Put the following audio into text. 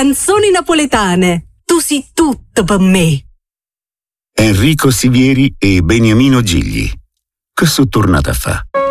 canzoni napoletane. Tu sei tutto per me. Enrico Sivieri e Beniamino Gigli. Che sono tornati a fa'?